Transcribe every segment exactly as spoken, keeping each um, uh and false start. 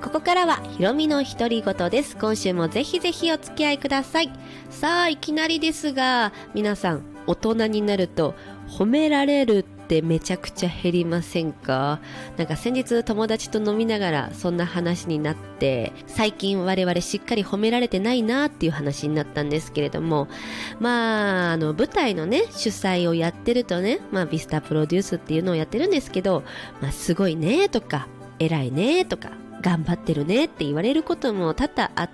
ここからはひろみの独り言です。今週もぜひぜひお付き合いください。さあいきなりですが、皆さん大人になると褒められるってめちゃくちゃ減りませんか？なんか先日友達と飲みながらそんな話になって、最近我々しっかり褒められてないなっていう話になったんですけれども、まああの舞台のね主催をやってるとね、まあビスタプロデュースっていうのをやってるんですけど、まあすごいねとか偉いねとか頑張ってるねって言われることも多々あって、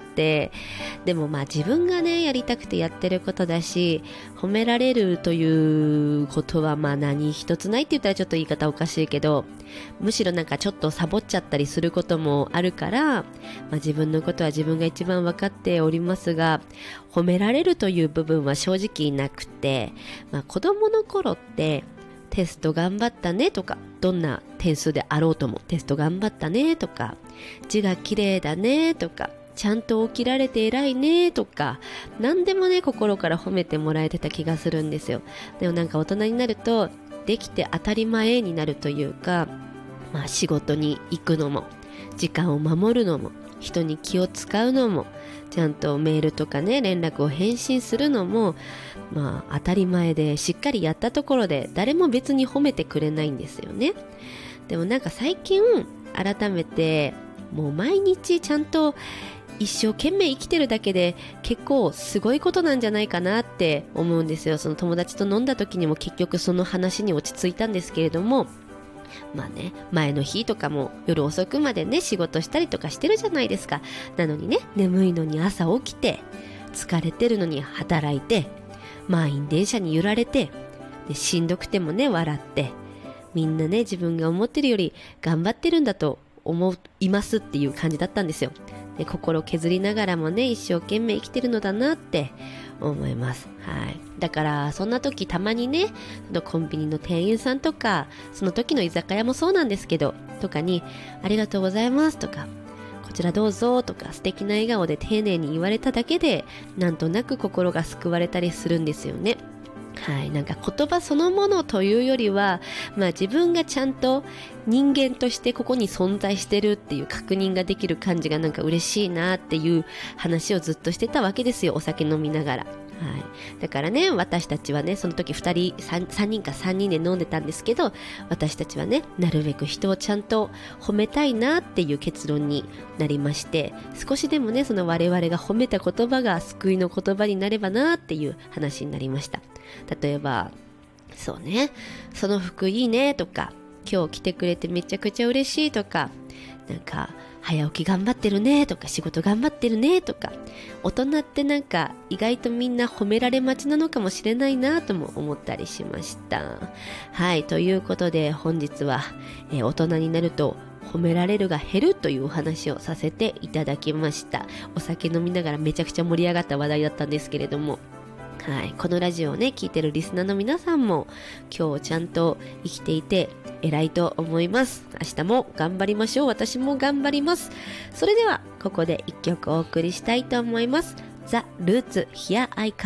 でもまあ自分がねやりたくてやってることだし、褒められるということはまあ何一つないって言ったらちょっと言い方おかしいけど、むしろなんかちょっとサボっちゃったりすることもあるから、まあ、自分のことは自分が一番分かっておりますが、褒められるという部分は正直なくて、まあ、子供の頃ってテスト頑張ったねとか、どんな点数であろうともテスト頑張ったねとか、字が綺麗だねとか、ちゃんと起きられて偉いねとか、何でもね心から褒めてもらえてた気がするんですよ。でもなんか大人になるとできて当たり前になるというか、まあ仕事に行くのも時間を守るのも人に気を使うのもちゃんとメールとかね連絡を返信するのもまあ当たり前で、しっかりやったところで誰も別に褒めてくれないんですよね。でもなんか最近改めてもう毎日ちゃんと一生懸命生きてるだけで結構すごいことなんじゃないかなって思うんですよ。その友達と飲んだ時にも結局その話に落ち着いたんですけれども、まあね、前の日とかも夜遅くまでね仕事したりとかしてるじゃないですか。なのにね、眠いのに朝起きて、疲れてるのに働いて、満員電車に揺られて、でしんどくてもね笑って、みんなね自分が思ってるより頑張ってるんだと思いますっていう感じだったんですよ。で心削りながらもね一生懸命生きてるのだなって思います。はい。だからそんな時たまにね、そのコンビニの店員さんとか、その時の居酒屋もそうなんですけど、とかにありがとうございますとか、こちらどうぞとか素敵な笑顔で丁寧に言われただけで、なんとなく心が救われたりするんですよね。はい、なんか言葉そのものというよりは、まあ自分がちゃんと人間としてここに存在してるっていう確認ができる感じがなんか嬉しいなっていう話をずっとしてたわけですよ、お酒飲みながら。はい、だからね、私たちはね、その時ふたり 3, 3人かさんにんで飲んでたんですけど、私たちはね、なるべく人をちゃんと褒めたいなっていう結論になりまして、少しでもね、その我々が褒めた言葉が救いの言葉になればなっていう話になりました。例えば、そうね、その服いいねとか、今日来てくれてめちゃくちゃ嬉しいとか、なんか早起き頑張ってるねとか、仕事頑張ってるねとか、大人ってなんか意外とみんな褒められ待ちなのかもしれないなとも思ったりしました。はい、ということで本日は、えー、大人になると褒められるが減るというお話をさせていただきました。お酒飲みながらめちゃくちゃ盛り上がった話題だったんですけれども、はい、このラジオをね聞いてるリスナーの皆さんも今日ちゃんと生きていて偉いと思います。明日も頑張りましょう。私も頑張ります。それではここで一曲お送りしたいと思います。ザ・ルーツ Here I Come